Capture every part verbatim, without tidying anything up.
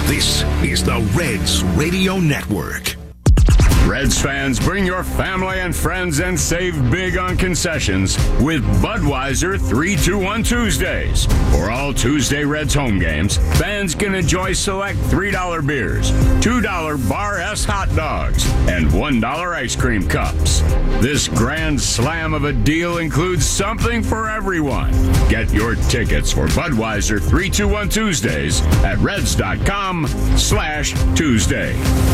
This is the Reds Radio Network. Reds fans, bring your family and friends and save big on concessions with Budweiser three two one Tuesdays. For all Tuesday Reds home games, fans can enjoy select three dollar beers, two dollar Bar S hot dogs, and one dollar ice cream cups. This grand slam of a deal includes something for everyone. Get your tickets for Budweiser three two one Tuesdays at reds.com slash Tuesday.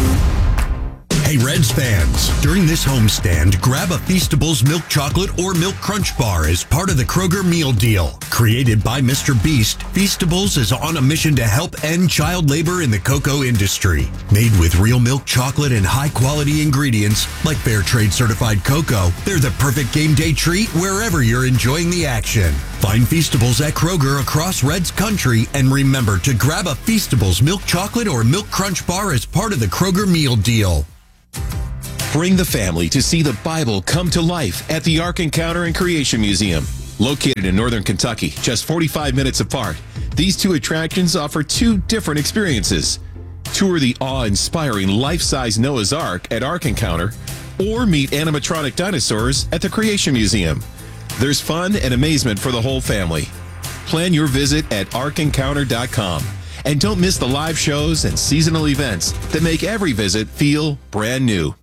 Hey, Reds fans, during this homestand, grab a Feastables Milk Chocolate or Milk Crunch Bar as part of the Kroger Meal Deal. Created by Mister Beast, Feastables is on a mission to help end child labor in the cocoa industry. Made with real milk chocolate and high-quality ingredients like Fair Trade certified cocoa, they're the perfect game day treat wherever you're enjoying the action. Find Feastables at Kroger across Reds country, and remember to grab a Feastables Milk Chocolate or Milk Crunch Bar as part of the Kroger Meal Deal. Bring the family to see the Bible come to life at the Ark Encounter and Creation Museum. Located in northern Kentucky, just forty-five minutes apart, these two attractions offer two different experiences. Tour the awe-inspiring life-size Noah's Ark at Ark Encounter, or meet animatronic dinosaurs at the Creation Museum. There's fun and amazement for the whole family. Plan your visit at ark encounter dot com. And don't miss the live shows and seasonal events that make every visit feel brand new.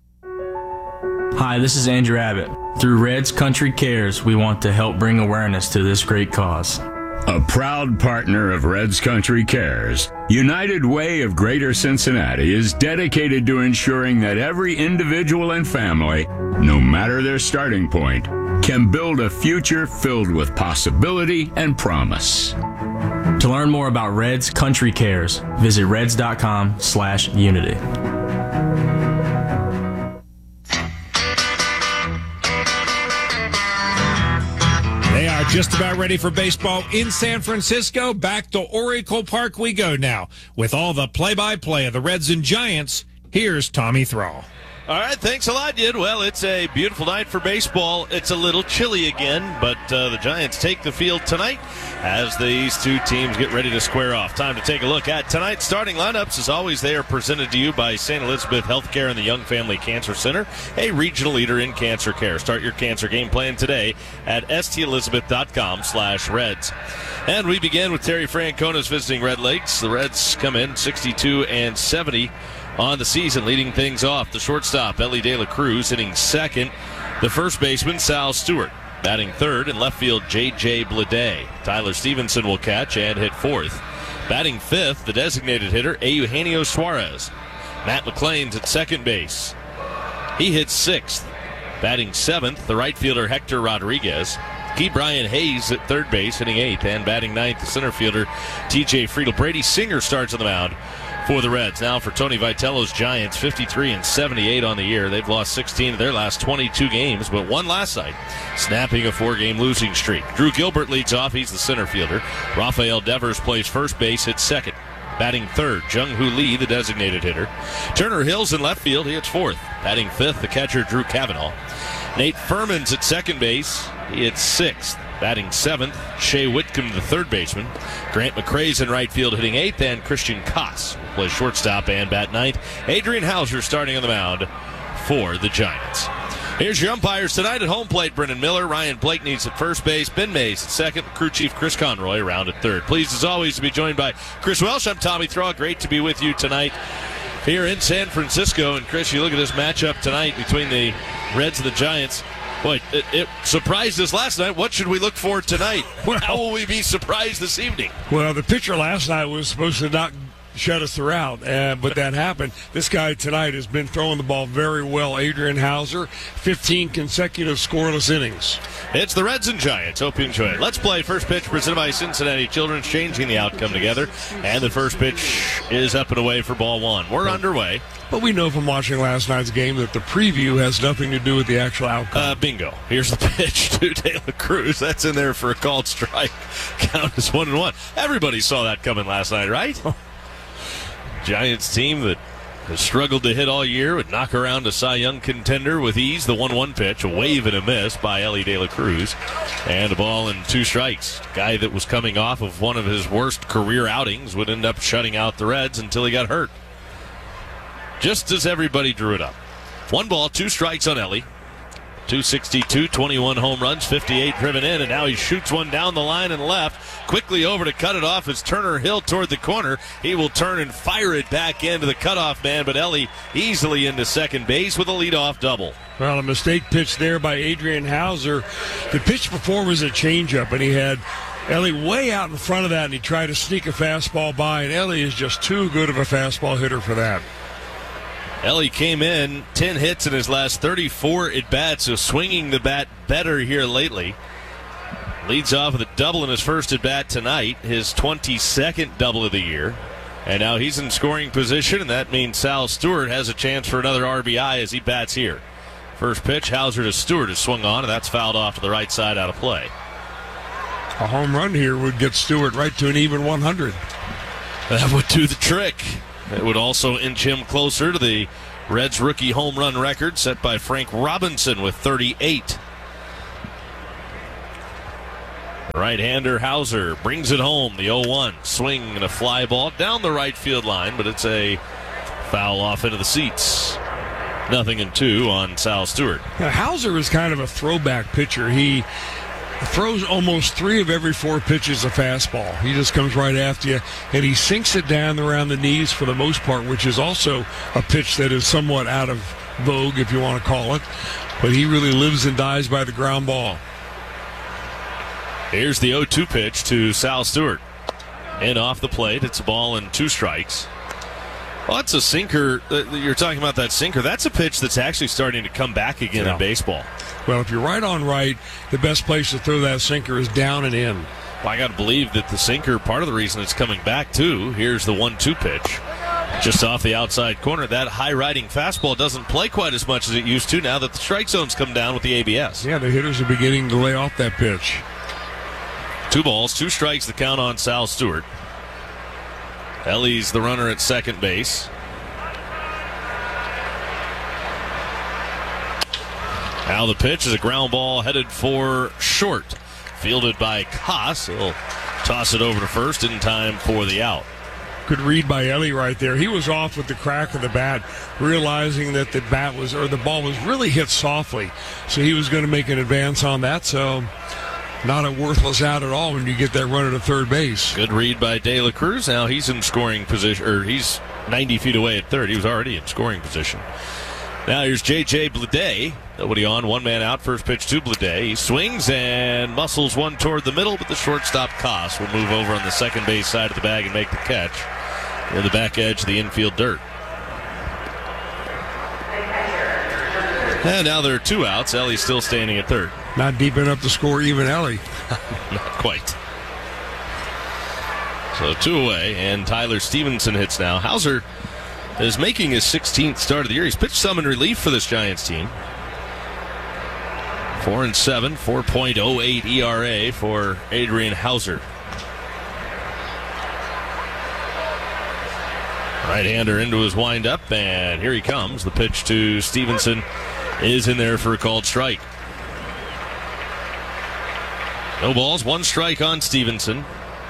Hi, this is Andrew Abbott. Through Reds Country Cares, we want to help bring awareness to this great cause. A proud partner of Reds Country Cares, United Way of Greater Cincinnati is dedicated to ensuring that every individual and family, no matter their starting point, can build a future filled with possibility and promise. To learn more about Reds Country Cares, visit reds.com slash unity. They are just about ready for baseball in San Francisco. Back to Oracle Park we go now. With all the play-by-play of the Reds and Giants, here's Tommy Thrall. All right, thanks a lot, Ed. Well, it's a beautiful night for baseball. It's a little chilly again, but uh, the Giants take the field tonight as these two teams get ready to square off. Time to take a look at tonight's starting lineups. As always, they are presented to you by Saint Elizabeth Healthcare and the Young Family Cancer Center, a regional leader in cancer care. Start your cancer game plan today at stelizabeth.com slash Reds. And we begin with Terry Francona's visiting Red Lakes. The Reds come in sixty-two and seventy on the season, leading things off. The shortstop, Ellie De La Cruz, hitting second. The first baseman, Sal Stewart, batting third. And left field, J J Bleday. Tyler Stevenson will catch and hit fourth. Batting fifth, the designated hitter, Eugenio Suarez. Matt McLean's at second base. He hits sixth. Batting seventh, the right fielder, Hector Rodriguez. Key Brian Hayes at third base, hitting eighth. And batting ninth, the center fielder, T J Friedel. Brady Singer starts on the mound for the Reds. Now for Tony Vitello's Giants, fifty-three and seventy-eight on the year. They've lost sixteen of their last twenty-two games, but won last night, snapping a four-game losing streak. Drew Gilbert leads off. He's the center fielder. Rafael Devers plays first base, hits second. Batting third, Jung-Hoo Lee, the designated hitter. Turner Hill's in left field. He hits fourth. Batting fifth, the catcher, Drew Cavanaugh. Nate Furman's at second base. He hits sixth. Batting seventh, Shea Whitcomb, the third baseman. Grant McCrae's in right field hitting eighth, and Christian Koss plays shortstop and bat ninth. Adrian Hauser starting on the mound for the Giants. Here's your umpires tonight. At home plate, Brennan Miller. Ryan Blakeney's at first base. Ben Mays at second. Crew chief Chris Conroy around at third. Pleased as always to be joined by Chris Welsh. I'm Tommy Thrall. Great to be with you tonight here in San Francisco. And Chris, you look at this matchup tonight between the Reds and the Giants. Boy, it, it surprised us last night. What should we look for tonight? Well, how will we be surprised this evening? Well, the pitcher last night was supposed to not shut us throughout, uh, but that happened. This guy tonight has been throwing the ball very well. Adrian Hauser, fifteen consecutive scoreless innings. It's the Reds and Giants. Hope you enjoy it. Let's play first pitch presented by Cincinnati Children's, changing the outcome together. And the first pitch is up and away for ball one. We're underway. But we know from watching last night's game that the preview has nothing to do with the actual outcome. Uh, bingo. Here's the pitch to De La Cruz. That's in there for a called strike. Count is one and one. Everybody saw that coming last night, right? Giants team that has struggled to hit all year, would knock around a Cy Young contender with ease. The one one pitch, a wave and a miss by Elly De La Cruz. And a ball and two strikes. Guy that was coming off of one of his worst career outings would end up shutting out the Reds until he got hurt. Just as everybody drew it up. One ball, two strikes on Elly. two sixty-two, twenty-one home runs, fifty-eight driven in, and now he shoots one down the line and left. Quickly over to cut it off is Turner Hill toward the corner. He will turn and fire it back into the cutoff man, but Elly easily into second base with a leadoff double. Well, a mistake pitch there by Adrian Hauser. The pitch before was a changeup, and he had Elly way out in front of that, and he tried to sneak a fastball by, and Elly is just too good of a fastball hitter for that. Elly came in, ten hits in his last thirty-four at-bats, so swinging the bat better here lately. Leads off with a double in his first at-bat tonight, his twenty-second double of the year. And now he's in scoring position, and that means Sal Stewart has a chance for another R B I as he bats here. First pitch, Hauser to Stewart is swung on, and that's fouled off to the right side out of play. A home run here would get Stewart right to an even one hundred. That would do the trick. It would also inch him closer to the Reds rookie home run record set by Frank Robinson with thirty-eight. Right-hander Hauser brings it home. The oh one swing and a fly ball down the right field line, but it's a foul off into the seats. Nothing in two on Sal Stewart. Now, Hauser is kind of a throwback pitcher. He throws almost three of every four pitches a fastball. He just comes right after you, and he sinks it down around the knees for the most part, which is also a pitch that is somewhat out of vogue, if you want to call it. But he really lives and dies by the ground ball. Here's the oh two pitch to Sal Stewart. In off the plate, it's a ball and two strikes. Well, that's a sinker. You're talking about that sinker. That's a pitch that's actually starting to come back again yeah. in baseball. Well, if you're right on right, the best place to throw that sinker is down and in. Well, I got to believe that the sinker, part of the reason it's coming back, too. Here's the one two pitch. Just off the outside corner. That high-riding fastball doesn't play quite as much as it used to now that the strike zone's come down with the A B S. Yeah, the hitters are beginning to lay off that pitch. Two balls, two strikes the count on Sal Stewart. Elly's the runner at second base. Now the pitch is a ground ball headed for short. Fielded by Koss. He'll toss it over to first in time for the out. Good read by Elly right there. He was off with the crack of the bat, realizing that the bat was, or the ball was really hit softly. So he was going to make an advance on that. So not a worthless out at all when you get that runner to third base. Good read by De La Cruz. Now he's in scoring position, or he's ninety feet away at third. He was already in scoring position. Now here's J J Bleday. Nobody on, one man out. First pitch to Bleday. He swings and muscles one toward the middle, but the shortstop Koss will move over on the second base side of the bag and make the catch near the back edge of the infield dirt. And now there are two outs. Elly's still standing at third. Not deep enough to score even Elly. Not quite. So two away, and Tyler Stevenson hits now. Hauser is making his sixteenth start of the year. He's pitched some in relief for this Giants team. Four and seven, four point oh eight E R A for Adrian Hauser. Right-hander into his windup, and here he comes. The pitch to Stevenson is in there for a called strike. No balls, one strike on Stevenson.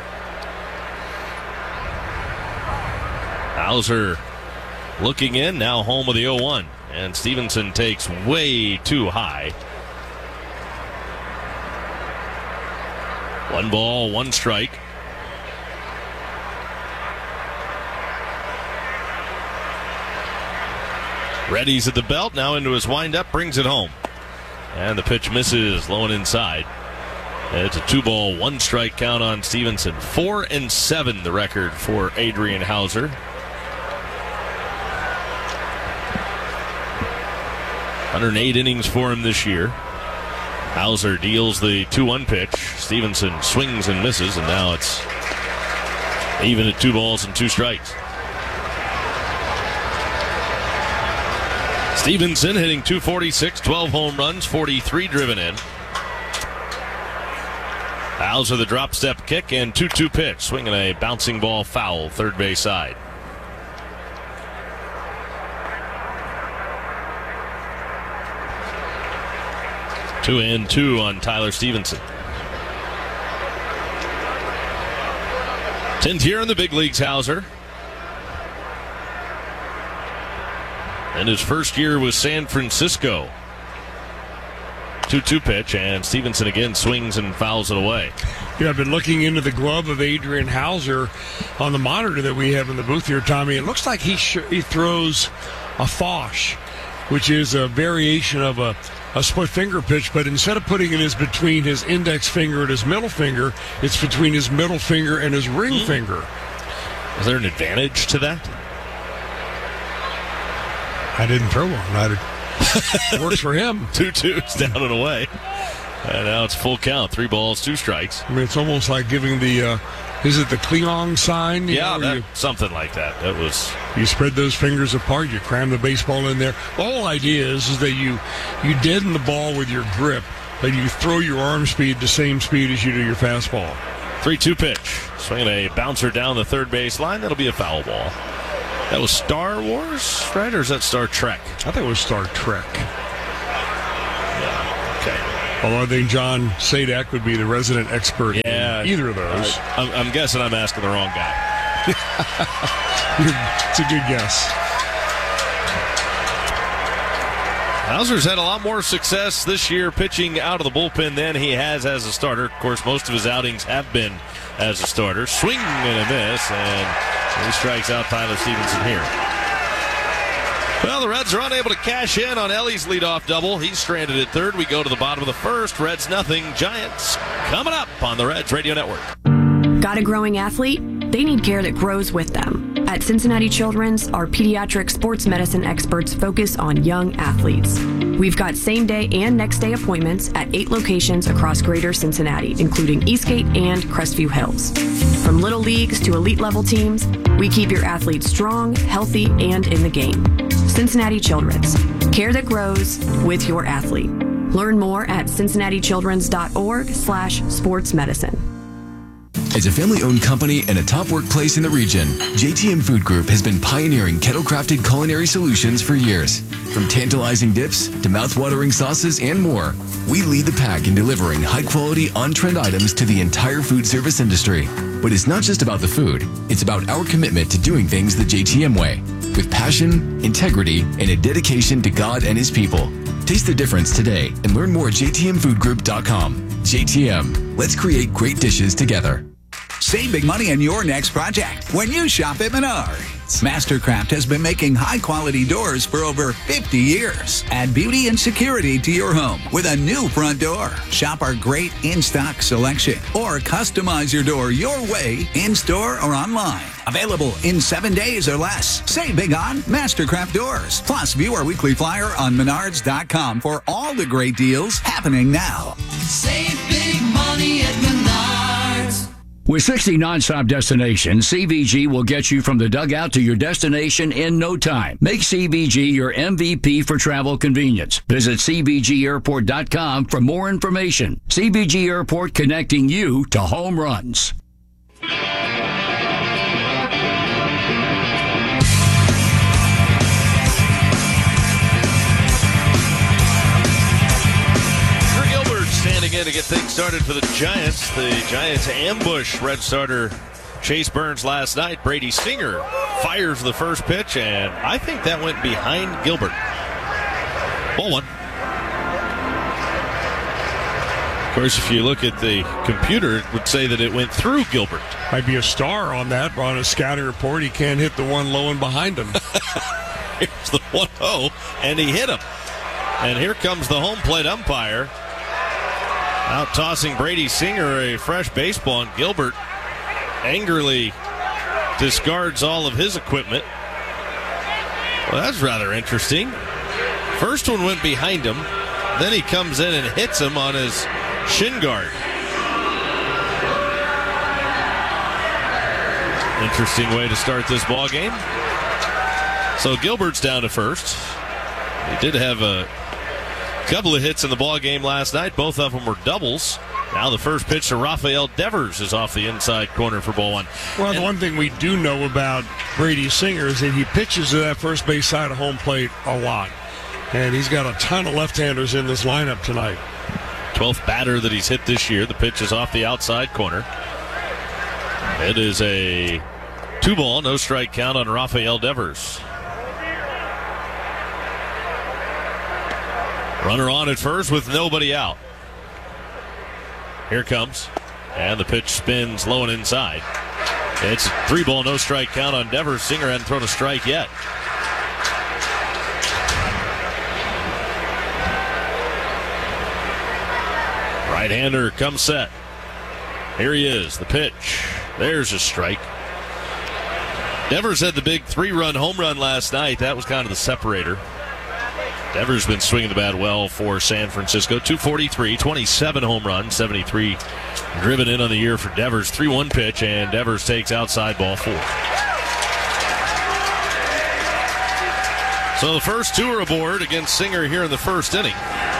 Hauser looking in, now home of the oh one. And Stevenson takes way too high. One ball, one strike. Reddy's at the belt, now into his windup, brings it home. And the pitch misses, low and inside. It's a two-ball, one-strike count on Stevenson. Four and seven, the record for Adrian Hauser. one hundred eight innings for him this year. Hauser deals the two one pitch. Stevenson swings and misses, and now it's even at two balls and two strikes. Stevenson hitting two forty-six, twelve home runs, forty-three driven in. Hauser the drop step kick and two two pitch. Swinging a bouncing ball foul, third base side. Two and two on Tyler Stevenson. Tenth year in the big leagues, Hauser. And his first year was San Francisco. two two pitch, and Stevenson again swings and fouls it away. Yeah, I've been looking into the glove of Adrian Hauser on the monitor that we have in the booth here, Tommy. It looks like he sh- he throws a Fosh, which is a variation of a, a split finger pitch, but instead of putting it as between his index finger and his middle finger, it's between his middle finger and his ring mm. finger. Is there an advantage to that? I didn't throw one. I works for him. Two twos down and away. And now it's full count. Three balls, two strikes. I mean, it's almost like giving the, uh, is it the Klingon sign? You yeah, know, that, you, something like that. That was. You spread those fingers apart, you cram the baseball in there. The whole idea is, is that you, you deaden the ball with your grip, and you throw your arm speed the same speed as you do your fastball. three two pitch. Swinging a bouncer down the third base line. That'll be a foul ball. That was Star Wars, right? Or is that Star Trek? I think it was Star Trek. Yeah, okay. Although I think John Sadak would be the resident expert yeah, in either of those. I, I'm, I'm guessing I'm asking the wrong guy. It's a good guess. Hauser's had a lot more success this year pitching out of the bullpen than he has as a starter. Of course, most of his outings have been as a starter. Swing and a miss, and he strikes out Tyler Stevenson here. Well, the Reds are unable to cash in on Ellie's leadoff double. He's stranded at third. We go to the bottom of the first. Reds nothing. Giants coming up on the Reds Radio Network. Got a growing athlete? They need care that grows with them. At Cincinnati Children's, our pediatric sports medicine experts focus on young athletes. We've got same-day and next-day appointments at eight locations across greater Cincinnati, including Eastgate and Crestview Hills. From little leagues to elite-level teams, we keep your athletes strong, healthy, and in the game. Cincinnati Children's. Care that grows with your athlete. Learn more at cincinnatichildrens.org slash sports medicine. As a family-owned company and a top workplace in the region, J T M Food Group has been pioneering kettle-crafted culinary solutions for years. From tantalizing dips to mouth-watering sauces and more, we lead the pack in delivering high-quality, on-trend items to the entire food service industry. But it's not just about the food. It's about our commitment to doing things the J T M way, with passion, integrity, and a dedication to God and His people. Taste the difference today and learn more at j t m food group dot com. J T M, let's create great dishes together. Save big money on your next project when you shop at Menards. Mastercraft has been making high-quality doors for over fifty years. Add beauty and security to your home with a new front door. Shop our great in-stock selection or customize your door your way in-store or online. Available in seven days or less. Save big on Mastercraft doors. Plus, view our weekly flyer on menards dot com for all the great deals happening now. Save big money at Menards. With sixty nonstop destinations, C V G will get you from the dugout to your destination in no time. Make C V G your M V P for travel convenience. Visit c v g airport dot com for more information. C V G Airport, connecting you to home runs. To get things started for the Giants. The Giants ambush Red starter Chase Burns last night. Brady Singer fires the first pitch, and I think that went behind Gilbert. Ball one. Of course, if you look at the computer, it would say that it went through Gilbert. Might be a star on that. On a scouting report, he can't hit the one low and behind him. Here's the one oh, and he hit him. And here comes the home plate umpire. Out tossing Brady Singer a fresh baseball, and Gilbert angrily discards all of his equipment. Well, that's rather interesting. First one went behind him. Then he comes in and hits him on his shin guard. Interesting way to start this ball game. So Gilbert's down to first. He did have a couple of hits in the ball game last night. Both of them were doubles. Now the first pitch to Rafael Devers is off the inside corner for ball one. Well, and the one thing we do know about Brady Singer is that he pitches to that first base side of home plate a lot. And he's got a ton of left-handers in this lineup tonight. twelfth batter that he's hit this year. The pitch is off the outside corner. It is a two ball, no strike count on Rafael Devers. Runner on at first with nobody out. Here comes. And the pitch spins low and inside. It's three ball, no strike count on Devers. Singer hadn't thrown a strike yet. Right-hander comes set. Here he is, the pitch. There's a strike. Devers had the big three-run home run last night. That was kind of the separator. Devers been swinging the bat well for San Francisco. two forty-three, twenty-seven home runs, seventy-three driven in on the year for Devers. three one pitch, and Devers takes outside ball four. So the first two are aboard against Singer here in the first inning.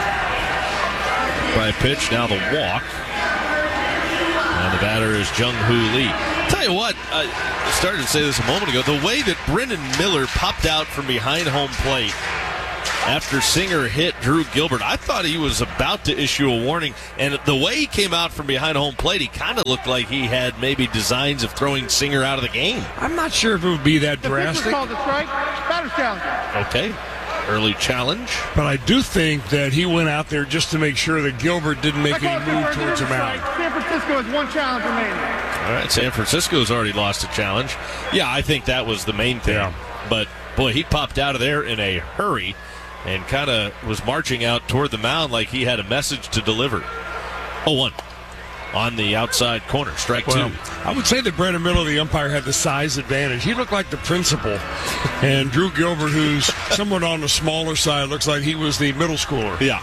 By pitch, now the walk. And the batter is Jung-Hoo Lee. Tell you what, I started to say this a moment ago, the way that Brendan Miller popped out from behind home plate after Singer hit Drew Gilbert, I thought he was about to issue a warning. And the way he came out from behind home plate, he kind of looked like he had maybe designs of throwing Singer out of the game. I'm not sure if it would be that The drastic. pitch was called a strike. Batter's challenge. Okay. Early challenge. But I do think that he went out there just to make sure that Gilbert didn't make any move towards the mound. San Francisco has one challenge remaining. All right, San Francisco's already lost a challenge. Yeah, I think that was the main thing. Yeah. But, boy, he popped out of there in a hurry and kind of was marching out toward the mound like he had a message to deliver. oh one on the outside corner, strike Well, two. I would say that Brendan Miller, the umpire, had the size advantage. He looked like the principal. And Drew Gilbert, who's somewhat on the smaller side, looks like he was the middle schooler. Yeah.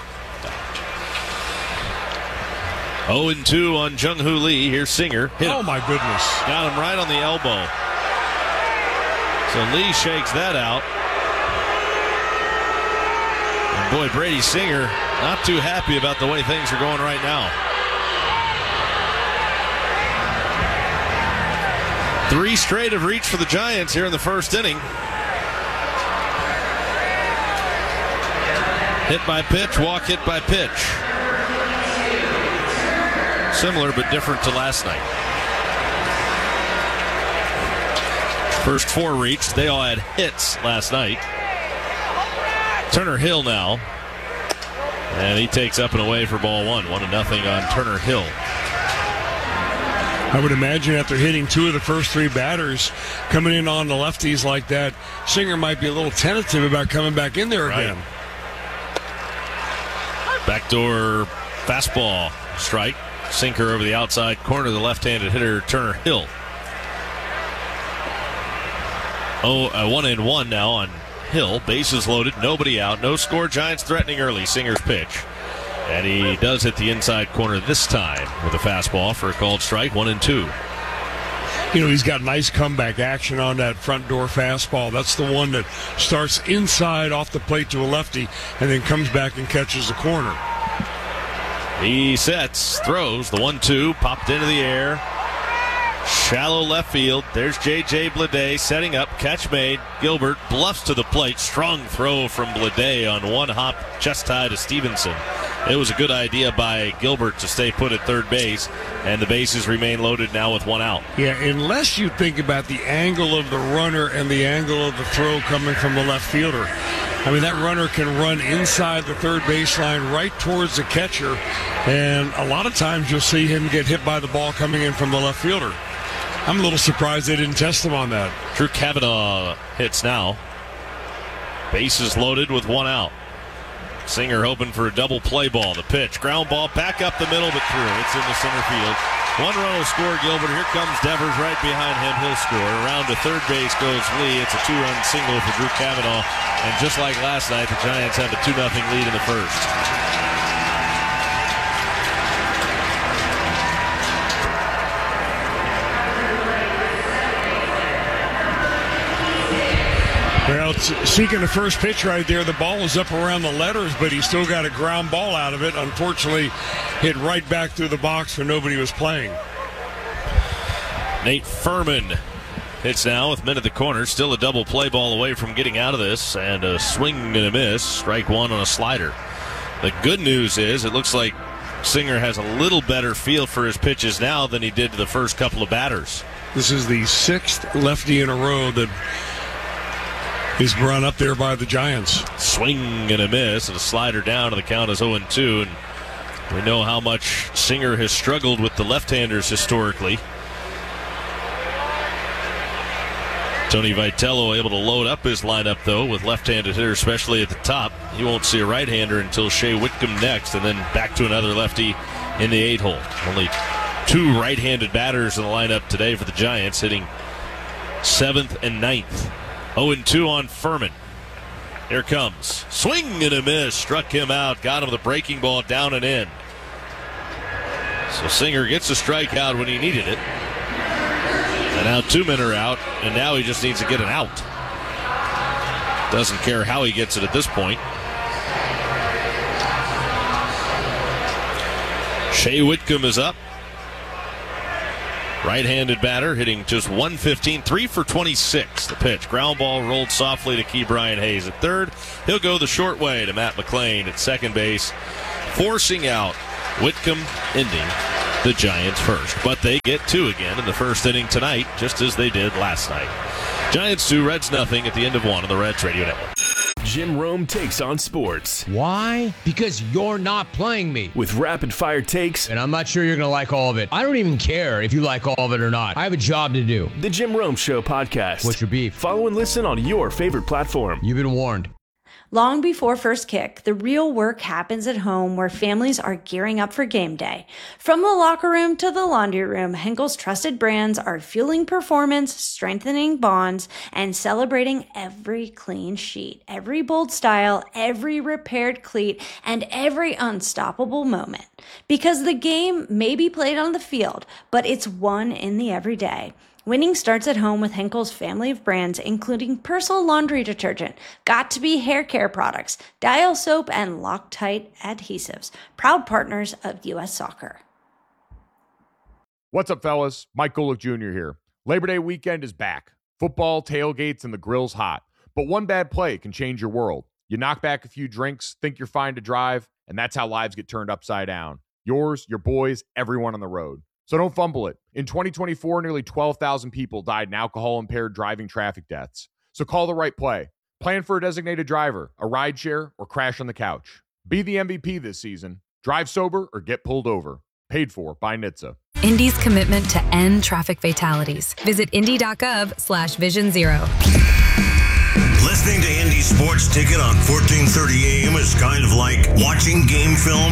oh and two on Jung-Hoo Lee. Here's Singer. Hit Oh, him. my goodness. Got him right on the elbow. So Lee shakes that out. And boy, Brady Singer not too happy about the way things are going right now. Three straight have reached for the Giants here in the first inning. Hit by pitch, walk, hit by pitch. Similar but different to last night. First four reached. They all had hits last night. Turner Hill now. And he takes up and away for ball one. One to nothing on Turner Hill. I would imagine after hitting two of the first three batters, coming in on the lefties like that, Singer might be a little tentative about coming back in there Right. again. Backdoor fastball strike. Sinker over the outside corner, the left-handed hitter Turner Hill. Oh, uh, one and one now on Hill. Bases loaded, nobody out, no score. Giants threatening early. Singer's pitch. And he does hit the inside corner this time with a fastball for a called strike, one and two. You know, he's got nice comeback action on that front door fastball. That's the one that starts inside off the plate to a lefty and then comes back and catches the corner. He sets, throws, the one two, popped into the air. Shallow left field. There's J J Bleday setting up. Catch made. Gilbert bluffs to the plate. Strong throw from Bleday on one hop, chest high to Stevenson. It was a good idea by Gilbert to stay put at third base, and the bases remain loaded now with one out. Yeah, unless you think about the angle of the runner and the angle of the throw coming from the left fielder. I mean, that runner can run inside the third baseline right towards the catcher, and a lot of times you'll see him get hit by the ball coming in from the left fielder. I'm a little surprised they didn't test him on that. Drew Kavanaugh hits now. Bases loaded with one out. Singer hoping for a double play ball. The pitch, ground ball, back up the middle, but through. It's in the center field. One run will score Gilbert. Here comes Devers right behind him. He'll score. Around to third base goes Lee. It's a two-run single for Drew Kavanaugh. And just like last night, the Giants have a two nothing lead in the first. Well, seeking the first pitch right there, the ball is up around the letters, but he still got a ground ball out of it. Unfortunately, hit right back through the box where nobody was playing. Nate Furman hits now with men at the corner. Still a double play ball away from getting out of this, and a swing and a miss. Strike one on a slider. The good news is it looks like Singer has a little better feel for his pitches now than he did to the first couple of batters. This is the sixth lefty in a row that is run up there by the Giants. Swing and a miss, and a slider down, and the count is oh and two. And we know how much Singer has struggled with the left-handers historically. Tony Vitello able to load up his lineup, though, with left-handed hitters, especially at the top. He won't see a right-hander until Shea Whitcomb next, and then back to another lefty in the eight hole. Only two right-handed batters in the lineup today for the Giants, hitting seventh and ninth. oh and two on Furman. Here comes. Swing and a miss. Struck him out. Got him the breaking ball down and in. So Singer gets a strikeout when he needed it. And now two men are out, and now he just needs to get an out. Doesn't care how he gets it at this point. Shea Whitcomb is up. Right-handed batter hitting just one fifteen, three for twenty-six. The pitch. Ground ball rolled softly to Key Brian Hayes at third. He'll go the short way to Matt McLean at second base, forcing out Whitcomb, ending the Giants first. But they get two again in the first inning tonight, just as they did last night. Giants two, Reds nothing at the end of one on the Reds Radio Network. Jim Rome takes on sports. Why? Because you're not playing me. With rapid-fire takes. And I'm not sure you're going to like all of it. I don't even care if you like all of it or not. I have a job to do. The Jim Rome Show podcast. What's your beef? Follow and listen on your favorite platform. You've been warned. Long before first kick, the real work happens at home where families are gearing up for game day. From the locker room to the laundry room, Henkel's trusted brands are fueling performance, strengthening bonds, and celebrating every clean sheet, every bold style, every repaired cleat, and every unstoppable moment. Because the game may be played on the field, but it's won in the everyday. Winning starts at home with Henkel's family of brands, including Persil laundry detergent, Got to Be hair care products, Dial soap, and Loctite adhesives. Proud partners of U S Soccer. What's up, fellas? Mike Golick Junior here. Labor Day weekend is back. Football, tailgates, and the grill's hot. But one bad play can change your world. You knock back a few drinks, think you're fine to drive, and that's how lives get turned upside down. Yours, your boys, everyone on the road. So don't fumble it. In twenty twenty-four, nearly twelve thousand people died in alcohol-impaired driving traffic deaths. So call the right play. Plan for a designated driver, a rideshare, or crash on the couch. Be the M V P this season. Drive sober or get pulled over. Paid for by N H T S A. Indy's commitment to end traffic fatalities. Visit indy.gov slash vision zero. Listening to Indy Sports Ticket on fourteen thirty A M is kind of like watching game film